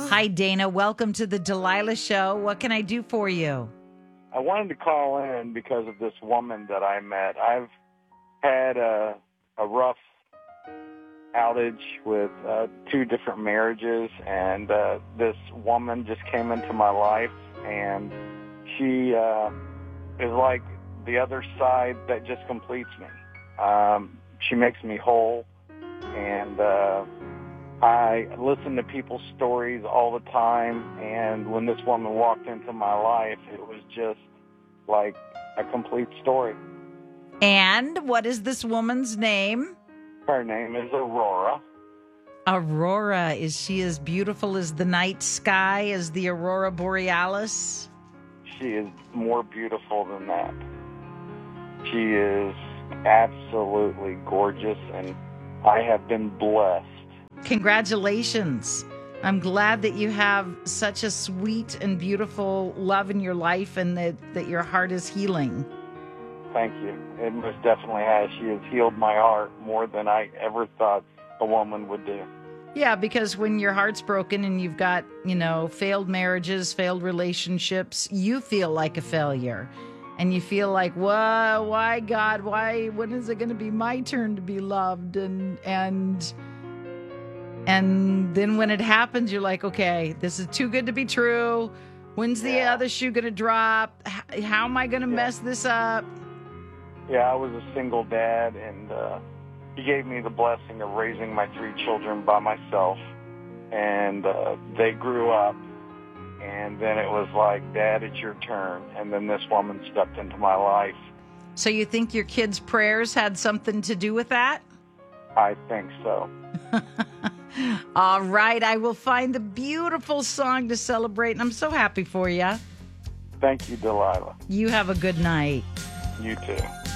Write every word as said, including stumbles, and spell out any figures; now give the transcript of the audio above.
Hi, Dana. Welcome to the Delilah Show. What can I do for you? I wanted to call in because of this woman that I met. I've had a, a rough outage with uh, two different marriages, and uh, this woman just came into my life, and she uh, is like the other side that just completes me. Um, she makes me whole, and uh, I listen to people's stories all the time, and when this woman walked into my life, it was just like a complete story. And what is this woman's name? Her name is Aurora. Aurora. Is she as beautiful as the night sky, as the Aurora Borealis? She is more beautiful than that. She is absolutely gorgeous, and I have been blessed. Congratulations. I'm glad that you have such a sweet and beautiful love in your life, and that, that your heart is healing. Thank you. It most definitely has. She has healed my heart more than I ever thought a woman would do. Yeah, because when your heart's broken and you've got, you know, failed marriages, failed relationships, you feel like a failure. And you feel like, whoa, why, God, why, when is it going to be my turn to be loved? And, and, and then when it happens, you're like, okay, this is too good to be true. When's the Yeah. other shoe going to drop? How, how am I going to Yeah. mess this up? Yeah, I was a single dad, and uh, he gave me the blessing of raising my three children by myself. And uh, they grew up, and then it was like, Dad, it's your turn. And then this woman stepped into my life. So you think your kids' prayers had something to do with that? I think so. All right, I will find a beautiful song to celebrate, and I'm so happy for you. Thank you, Delilah. You have a good night. You too.